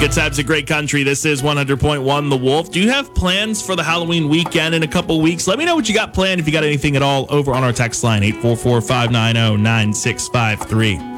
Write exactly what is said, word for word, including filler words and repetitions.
Good times, a great country. This is one hundred point one The Wolf. Do you have plans for the Halloween weekend in a couple weeks? Let me know what you got planned if you got anything at all over on our text line, eight four four, five nine zero, nine six five three.